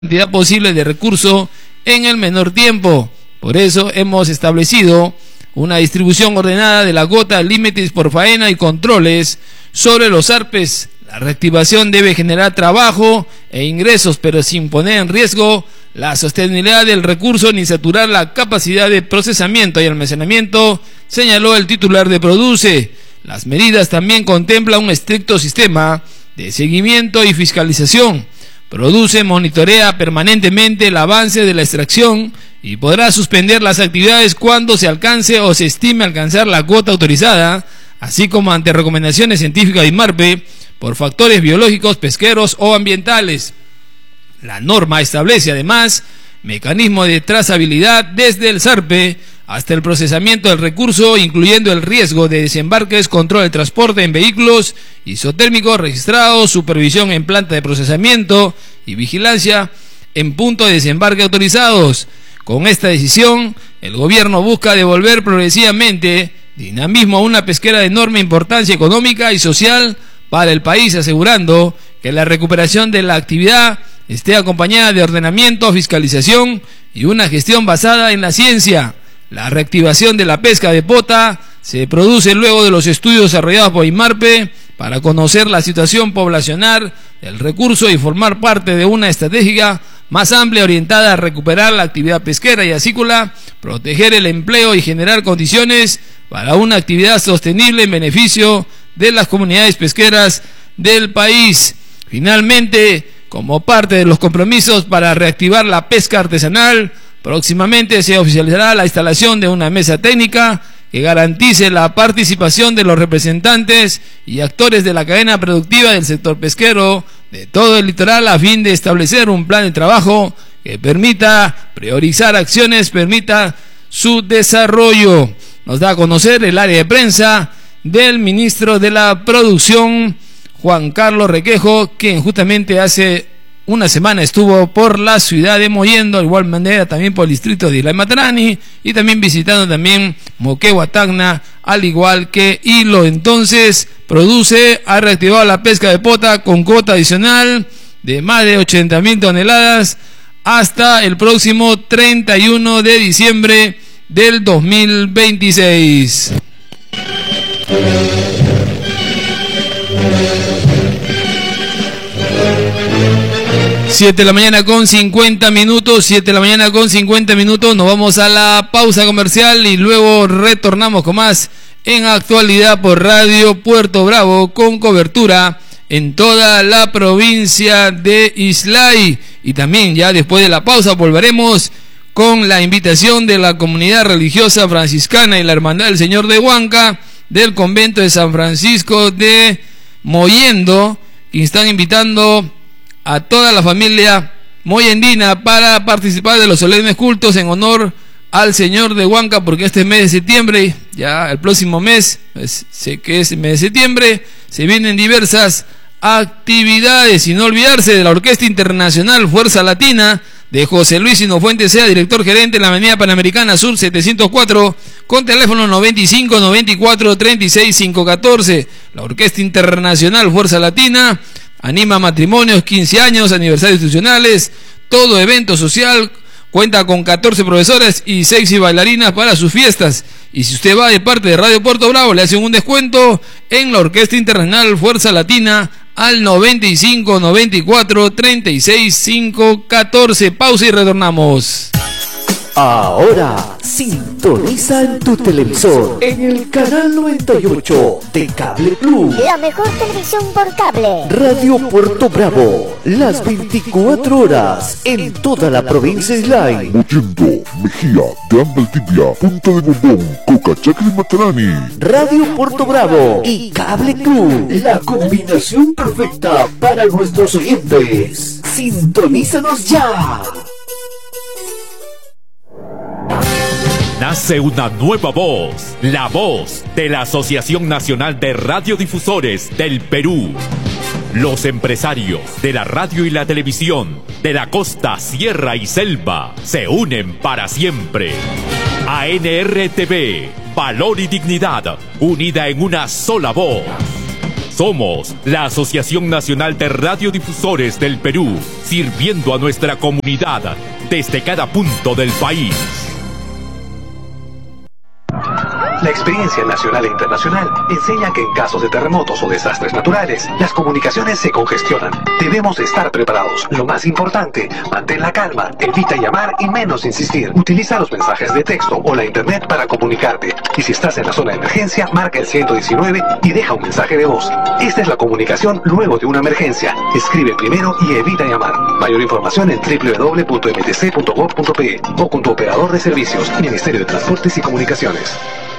cantidad posible de recurso en el menor tiempo. Por eso hemos establecido una distribución ordenada de la gota, límites por faena y controles sobre los ARPES. La reactivación debe generar trabajo e ingresos, pero sin poner en riesgo la sostenibilidad del recurso ni saturar la capacidad de procesamiento y almacenamiento, señaló el titular de Produce. Las medidas también contemplan un estricto sistema de seguimiento y fiscalización. Produce monitorea permanentemente el avance de la extracción y podrá suspender las actividades cuando se alcance o se estime alcanzar la cuota autorizada, así como ante recomendaciones científicas de IMARPE por factores biológicos, pesqueros o ambientales. La norma establece además mecanismos de trazabilidad desde el SARPE hasta el procesamiento del recurso, incluyendo el riesgo de desembarques, control de transporte en vehículos isotérmicos registrados, supervisión en planta de procesamiento y vigilancia en puntos de desembarque autorizados. Con esta decisión, el gobierno busca devolver progresivamente dinamismo a una pesquera de enorme importancia económica y social para el país, asegurando que la recuperación de la actividad esté acompañada de ordenamiento, fiscalización y una gestión basada en la ciencia. La reactivación de la pesca de pota se produce luego de los estudios desarrollados por IMARPE para conocer la situación poblacional del recurso y formar parte de una estrategia más amplia orientada a recuperar la actividad pesquera y acícola, proteger el empleo y generar condiciones para una actividad sostenible en beneficio de las comunidades pesqueras del país. Finalmente, como parte de los compromisos para reactivar la pesca artesanal, próximamente se oficializará la instalación de una mesa técnica que garantice la participación de los representantes y actores de la cadena productiva del sector pesquero de todo el litoral a fin de establecer un plan de trabajo que permita priorizar acciones, permita su desarrollo. Nos da a conocer el área de prensa del ministro de la Producción, Juan Carlos Requejo, quien justamente hace una semana estuvo por la ciudad de Mollendo, de igual manera también por el distrito de Isla de Matarani y también visitando también Moquegua, Tacna, al igual que Hilo. Entonces, Produce ha reactivado la pesca de pota con cuota adicional de más de 80,000 toneladas hasta el próximo 31 de diciembre del 2026. Siete de la mañana con 50 minutos, 7 de la mañana con 50 minutos, nos vamos a la pausa comercial y luego retornamos con más en Actualidad por Radio Puerto Bravo, con cobertura en toda la provincia de Islay. Y también ya después de la pausa volveremos con la invitación de la comunidad religiosa franciscana y la Hermandad del Señor de Huanca del convento de San Francisco de Mollendo, que están invitando a toda la familia moyendina para participar de los solemnes cultos en honor al Señor de Huanca, porque este mes de septiembre, ya el próximo mes, pues, sé que es el mes de septiembre, se vienen diversas actividades, y no olvidarse de la Orquesta Internacional Fuerza Latina de José Luis Sinofuentes Sea, director gerente en la Avenida Panamericana Sur 704, con teléfono 95 94 36 514. La Orquesta Internacional Fuerza Latina anima matrimonios, 15 años, aniversarios institucionales, todo evento social. Cuenta con 14 profesores y 6 bailarinas para sus fiestas. Y si usted va de parte de Radio Puerto Bravo, le hacen un descuento en la Orquesta Internacional Fuerza Latina al 95 94 36 514. Pausa y retornamos. Ahora sintoniza en tu televisor en el canal 98 de Cable Plus, la mejor televisión por cable. Radio Puerto Bravo, las 24 horas en toda la provincia de Islay. Mollendo, Mejía, de Tibia, Punta de Bombón, Cocachacle y Matarani. Radio Puerto Bravo y Cable Plus, la combinación perfecta para nuestros oyentes. Sintonízanos ya. Nace una nueva voz, la voz de la Asociación Nacional de Radiodifusores del Perú. Los empresarios de la radio y la televisión de la costa, sierra y selva se unen para siempre. ANRTV, valor y dignidad, unida en una sola voz. Somos la Asociación Nacional de Radiodifusores del Perú, sirviendo a nuestra comunidad desde cada punto del país. La experiencia nacional e internacional enseña que en casos de terremotos o desastres naturales, las comunicaciones se congestionan. Debemos estar preparados. Lo más importante, mantén la calma, evita llamar y menos insistir. Utiliza los mensajes de texto o la internet para comunicarte. Y si estás en la zona de emergencia, marca el 119 y deja un mensaje de voz. Esta es la comunicación luego de una emergencia. Escribe primero y evita llamar. Mayor información en www.mtc.gov.pe o con tu operador de servicios, Ministerio de Transportes y Comunicaciones.